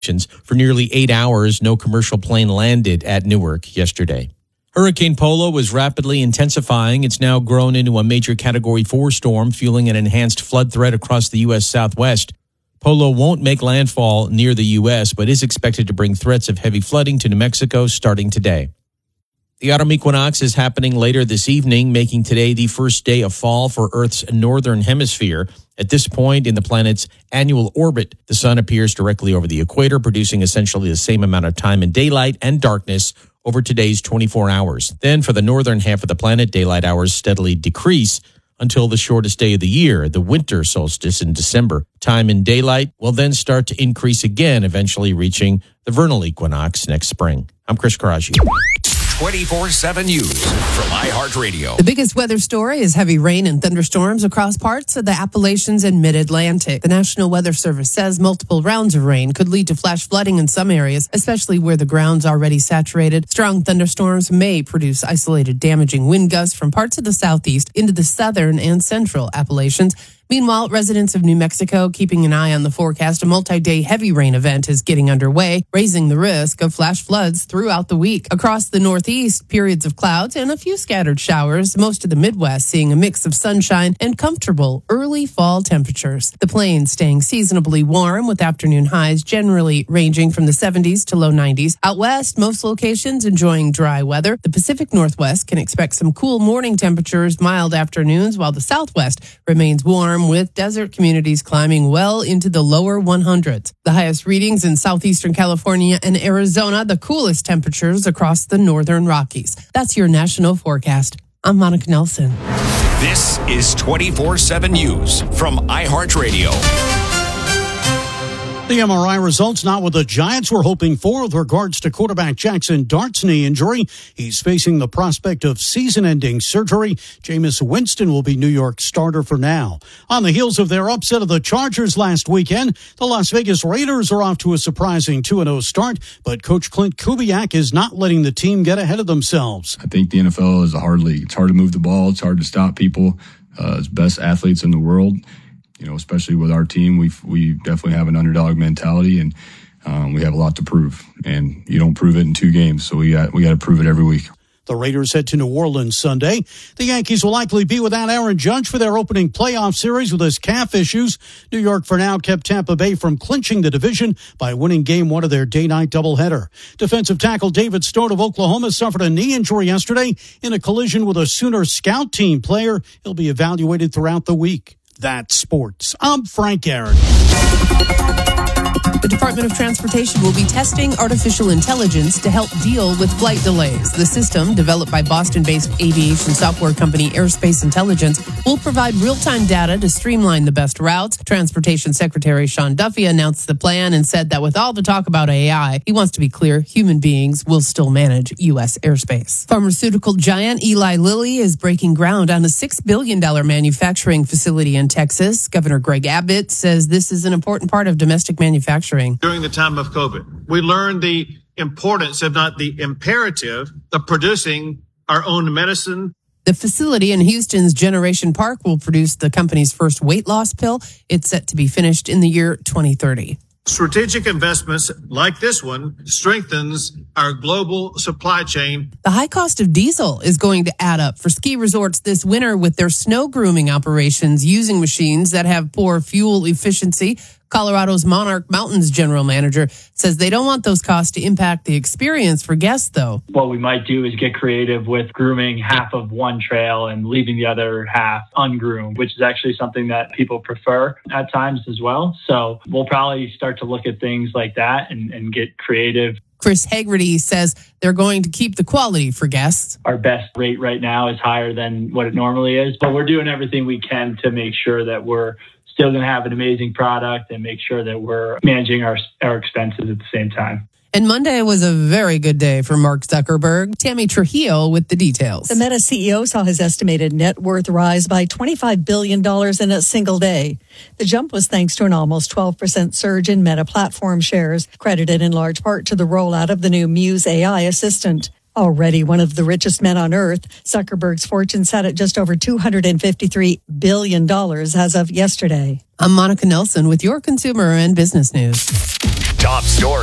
For nearly 8 hours, no commercial plane landed at Newark yesterday. Hurricane Polo is rapidly intensifying. It's now grown into a major Category 4 storm, fueling an enhanced flood threat across the U.S. Southwest. Polo won't make landfall near the U.S., but is expected to bring threats of heavy flooding to New Mexico starting today. The autumn equinox is happening later this evening, making today the first day of fall for Earth's northern hemisphere. At this point in the planet's annual orbit, the sun appears directly over the equator, producing essentially the same amount of time in daylight and darkness over today's 24 hours. Then for the northern half of the planet, daylight hours steadily decrease until the shortest day of the year, the winter solstice in December. Time in daylight will then start to increase again, eventually reaching the vernal equinox next spring. I'm Chris Karaji. 24/7 News from iHeartRadio. The biggest weather story is heavy rain and thunderstorms across parts of the Appalachians and mid-Atlantic. The National Weather Service says multiple rounds of rain could lead to flash flooding in some areas, especially where the ground's already saturated. Strong thunderstorms may produce isolated damaging wind gusts from parts of the southeast into the southern and central Appalachians. Meanwhile, residents of New Mexico keeping an eye on the forecast. A multi-day heavy rain event is getting underway, raising the risk of flash floods throughout the week. Across the Northeast, periods of clouds and a few scattered showers. Most of the Midwest seeing a mix of sunshine and comfortable early fall temperatures. The plains staying seasonably warm with afternoon highs generally ranging from the 70s to low 90s. Out west, most locations enjoying dry weather. The Pacific Northwest can expect some cool morning temperatures, mild afternoons, while the Southwest remains warm, with desert communities climbing well into the lower 100s. The highest readings in southeastern California and Arizona, the coolest temperatures across the northern Rockies. That's your national forecast. I'm Monica Nelson. This is 24/7 News from iHeartRadio. The MRI results not what the Giants were hoping for with regards to quarterback Jackson Dart's knee injury. He's facing the prospect of season-ending surgery. Jameis Winston will be New York's starter for now. On the heels of their upset of the Chargers last weekend, the Las Vegas Raiders are off to a surprising 2-0 start, but Coach Clint Kubiak is not letting the team get ahead of themselves. I think the NFL is a hard league. It's hard to move the ball. It's hard to stop people. It's best athletes in the world. You know, especially with our team, we definitely have an underdog mentality, and we have a lot to prove. And you don't prove it in 2 games, so we got to prove it every week. The Raiders head to New Orleans Sunday. The Yankees will likely be without Aaron Judge for their opening playoff series with his calf issues. New York, for now, kept Tampa Bay from clinching the division by winning Game 1 of their day-night doubleheader. Defensive tackle David Stone of Oklahoma suffered a knee injury yesterday in a collision with a Sooner scout team player. He'll be evaluated throughout the week. That's sports. I'm Frank Aaron. The Department of Transportation will be testing artificial intelligence to help deal with flight delays. The system, developed by Boston-based aviation software company Airspace Intelligence, will provide real-time data to streamline the best routes. Transportation Secretary Sean Duffy announced the plan and said that with all the talk about AI, he wants to be clear human beings will still manage U.S. airspace. Pharmaceutical giant Eli Lilly is breaking ground on a $6 billion manufacturing facility in Texas. Governor Greg Abbott says this is an important part of domestic manufacturing. During the time of COVID, we learned the importance, if not the imperative, of producing our own medicine. The facility in Houston's Generation Park will produce the company's first weight loss pill. It's set to be finished in the year 2030. Strategic investments like this one strengthens our global supply chain. The high cost of diesel is going to add up for ski resorts this winter with their snow grooming operations using machines that have poor fuel efficiency. Colorado's Monarch Mountains general manager says they don't want those costs to impact the experience for guests, though. What we might do is get creative with grooming half of one trail and leaving the other half ungroomed, which is actually something that people prefer at times as well. So we'll probably start to look at things like that and get creative. Chris Haggerty says they're going to keep the quality for guests. Our best rate right now is higher than what it normally is, but we're doing everything we can to make sure that we're still going to have an amazing product and make sure that we're managing our expenses at the same time. And Monday was a very good day for Mark Zuckerberg. Tammy Trujillo with the details. The Meta CEO saw his estimated net worth rise by $25 billion in a single day. The jump was thanks to an almost 12% surge in Meta platform shares, credited in large part to the rollout of the new Muse AI assistant. Already one of the richest men on earth, Zuckerberg's fortune sat at just over $253 billion as of yesterday. I'm Monica Nelson with your consumer and business news. top stories.